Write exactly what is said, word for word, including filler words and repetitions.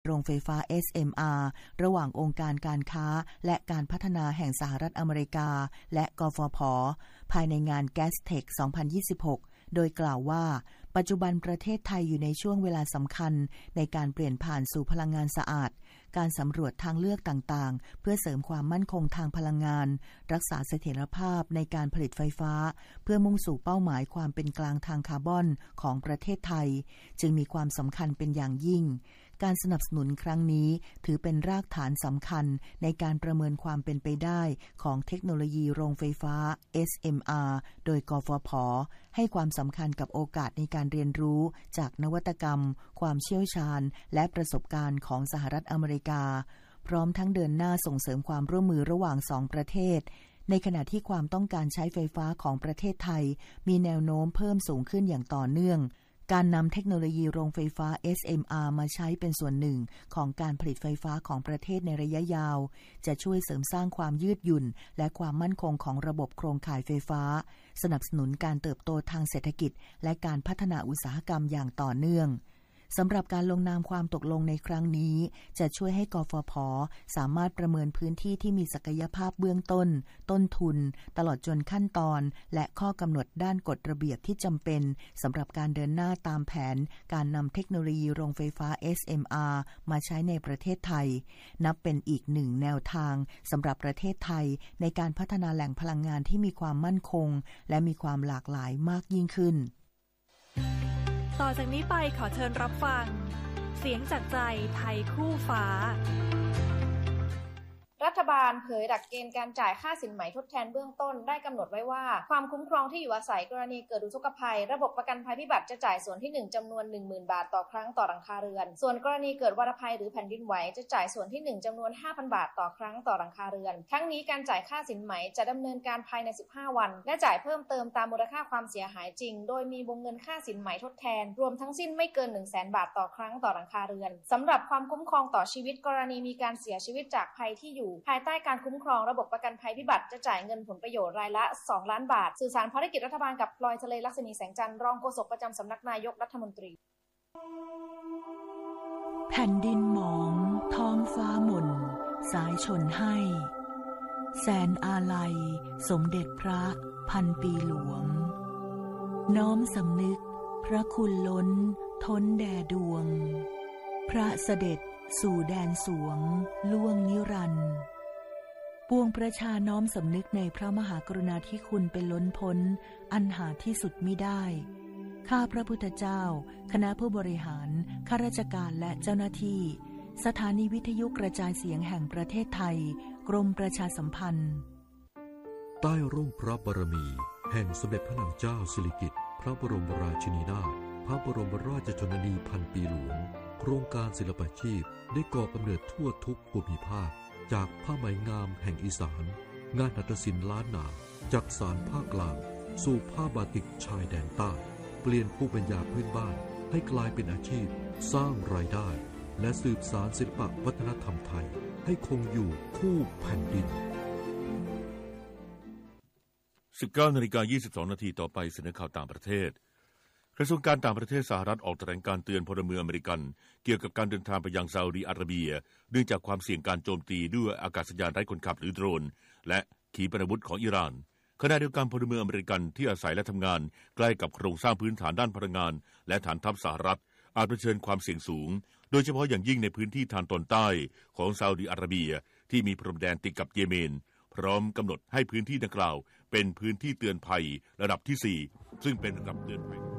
โรงไฟฟ้า เอส เอ็ม อาร์ ระหว่างองค์การการค้าและการพัฒนาแห่งสหรัฐอเมริกาและกฟผ.ภายในงาน Gastech สองพันยี่สิบหก โดยกล่าวว่าปัจจุบันประเทศไทยอยู่ในช่วงเวลาสำคัญในการเปลี่ยนผ่านสู่พลังงานสะอาดการสำรวจทางเลือกต่างๆเพื่อเสริมความมั่นคงทางพลังงานรักษาเสถียรภาพในการผลิตไฟฟ้าเพื่อมุ่งสู่เป้าหมายความเป็นกลางทางคาร์บอนของประเทศไทยจึงมีความสำคัญเป็นอย่างยิ่งการสนับสนุนครั้งนี้ถือเป็นรากฐานสำคัญในการประเมินความเป็นไปได้ของเทคโนโลยีโรงไฟฟ้า เอส เอ็ม อาร์ โดยกฟผ.ให้ความสำคัญกับโอกาสในการเรียนรู้จากนวัตกรรมความเชี่ยวชาญและประสบการณ์ของสหรัฐอเมริกาพร้อมทั้งเดินหน้าส่งเสริมความร่วมมือระหว่างสองประเทศในขณะที่ความต้องการใช้ไฟฟ้าของประเทศไทยมีแนวโน้มเพิ่มสูงขึ้นอย่างต่อเนื่องการนำเทคโนโลยีโรงไฟฟ้า เอส เอ็ม อาร์ มาใช้เป็นส่วนหนึ่งของการผลิตไฟฟ้าของประเทศในระยะยาวจะช่วยเสริมสร้างความยืดหยุ่นและความมั่นคงของระบบโครงข่ายไฟฟ้าสนับสนุนการเติบโตทางเศรษฐกิจและการพัฒนาอุตสาหกรรมอย่างต่อเนื่องสำหรับการลงนามความตกลงในครั้งนี้จะช่วยให้กฟผ.สามารถประเมินพื้นที่ที่มีศักยภาพเบื้องต้นต้นทุนตลอดจนขั้นตอนและข้อกำหนดด้านกฎระเบียบที่จำเป็นสำหรับการเดินหน้าตามแผนการนำเทคโนโลยีโรงไฟฟ้า เอส เอ็ม อาร์ มาใช้ในประเทศไทยนับเป็นอีกหนึ่งแนวทางสำหรับประเทศไทยในการพัฒนาแหล่งพลังงานที่มีความมั่นคงและมีความหลากหลายมากยิ่งขึ้นต่อจากนี้ไปขอเชิญรับฟังเสียงจากใจไทยคู่ฟ้ารัฐบาลเผยหลักเกณฑ์การจ่ายค่าสินไหมทดแทนเบื้องต้นได้กำหนดไว้ว่าความคุ้มครองที่อยู่อาศัยกรณีเกิดอุทกภัยระบบประกันภัยพิบัติจะจ่ายส่วนที่หนึ่งจำนวน หนึ่งหมื่น บาทต่อครั้งต่อหลังคาเรือนส่วนกรณีเกิดวาตภัยหรือแผ่นดินไหวจะจ่ายส่วนที่หนึ่งจำนวน ห้าพัน บาทต่อครั้งต่อหลังคาเรือนทั้งนี้การจ่ายค่าสินไหมจะดำเนินการภายในสิบห้าวันและจ่ายเพิ่มเติมตามมูลค่าความเสียหายจริงโดยมีวงเงินค่าสินไหมทดแทนรวมทั้งสิ้นไม่เกิน หนึ่งแสน บาทต่อครั้งต่อหลังคาเรือนสำหรับความคุ้มครองต่อชีวิตกรณีมีการเสียชีวิตจากภัยที่อยู่ภายใต้การคุ้มครองระบบประกันภัยพิบัติจะจ่ายเงินผลประโยชน์รายละสองล้านบาทสื่อสารภารกิจรัฐบาลกับพลอยทะเลลักษณีแสงจันทร์รองโฆษกประจำสำนักนายกรัฐมนตรีแผ่นดินหมองท้องฟ้าหม่นสายชนให้แสนอาลัยสมเด็จพระพันปีหลวงน้อมสำนึกพระคุณล้นท้นแด่ดวงพระเสด็จสู่แดนสวงล่วงนิรันดร์ปวงประชาน้อมสำนึกในพระมหากรุณาธิคุณเป็นล้นพ้นอันหาที่สุดมิได้ข้าพระพุทธเจ้าคณะผู้บริหารข้าราชการและเจ้าหน้าที่สถานีวิทยุกระจายเสียงแห่งประเทศไทยกรมประชาสัมพันธ์ใต้ร่มพระบารมีแห่งสมเด็จพระนางเจ้าสิริกิติ์พระบรมราชินีนาถพระบรมราชชนนีพันปีหลวงโครงการศิลปาชีพได้ก่อกำเนิดทั่วทุกภูมิภาคจากผ้าไหมงามแห่งอีสานงานหัตถศิลป์ล้านนาจากสานภาคกลางสู่ผ้าบาติกชายแดนใต้เปลี่ยนภูมิปัญญาพื้นบ้านให้กลายเป็นอาชีพสร้างรายได้และสืบสานศิลปวัฒนธรรมไทยให้คงอยู่คู่แผ่นดินสิบเก้านาฬิกายี่สิบสองนาทีต่อไปเสนอข่าวต่างประเทศกระทรวงการต่างประเทศสหรัฐออกแถลงการเตือนพลเมืองอเมริกันเกี่ยวกับการเดินทางไปยังซาอุดิอาระเบียเนื่องจากความเสี่ยงการโจมตีด้วยอากาศยานไร้คนขับหรือโดรนและขีปนาวุธของอิหร่านขณะเดียวกันพลเมืองอเมริกันที่อาศัยและทำงานใกล้กับโครงสร้างพื้นฐานด้านพลังงานและฐานทัพสหรัฐอาจเผชิญความเสี่ยงสูงโดยเฉพาะอย่างยิ่งในพื้นที่ทางตอนใต้ของซาอุดิอาระเบียที่มีพรมแดนติดกับเยเมนพร้อมกำหนดให้พื้นที่ดังกล่าวเป็นพื้นที่เตือนภัยระดับที่สี่ซึ่งเป็นระดับเตือนภัย